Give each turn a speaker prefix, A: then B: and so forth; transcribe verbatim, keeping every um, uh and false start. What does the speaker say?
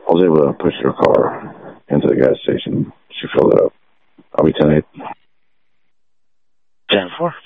A: I was able to push her car into the gas station. She filled it up. I'll be ten eight.
B: ten four.